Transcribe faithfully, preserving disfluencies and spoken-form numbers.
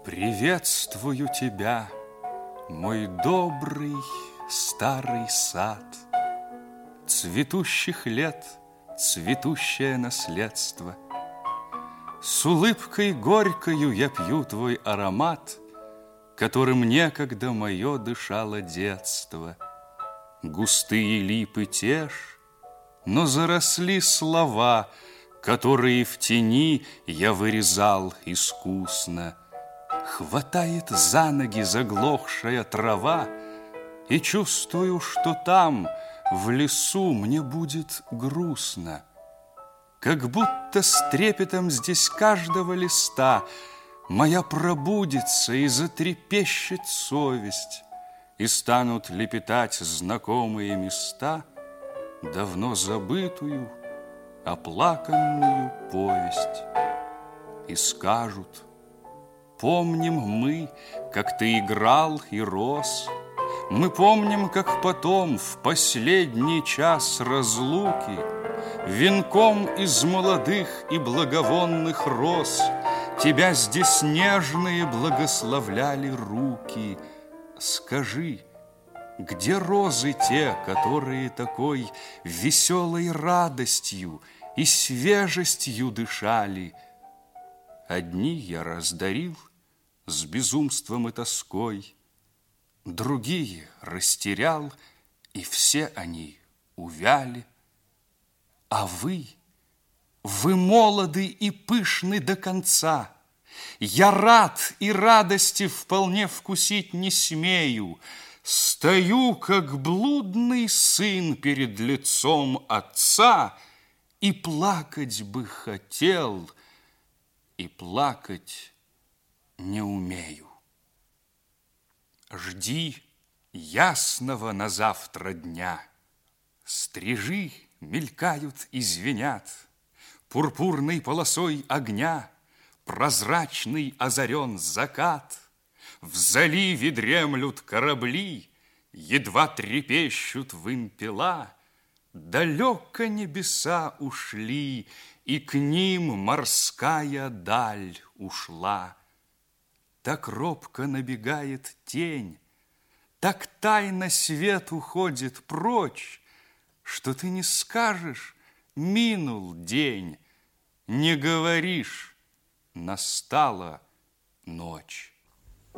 Приветствую тебя, мой добрый старый сад, цветущих лет, цветущее наследство. С улыбкой горькою я пью твой аромат, которым некогда мое дышало детство. Густые липы тешь, но заросли слова, которые в тени я вырезал искусно. Хватает за ноги заглохшая трава, и чувствую, что там, в лесу, мне будет грустно. Как будто с трепетом здесь каждого листа моя пробудится и затрепещет совесть, и станут лепетать знакомые места, давно забытую, оплаканную повесть. И скажут: помним мы, как ты играл и рос, мы помним, как потом, в последний час разлуки, венком из молодых и благовонных роз тебя здесь нежные благословляли руки. Скажи, где розы те, которые такой веселой радостью и свежестью дышали? Одни я раздарил с безумством и тоской, другие растерял, и все они увяли. А вы, вы молоды и пышны до конца. Я рад и радости вполне вкусить не смею. Стою, как блудный сын перед лицом отца, и плакать бы хотел, и плакать не умею. Жди ясного на завтра дня. Стрижи мелькают и звенят, пурпурной полосой огня прозрачный озарен закат. В заливе дремлют корабли, едва трепещут вымпела. Далеко небеса ушли, и к ним морская даль ушла. Так робко набегает тень, так тайно свет уходит прочь, что ты не скажешь: минул день, не говоришь: настала ночь.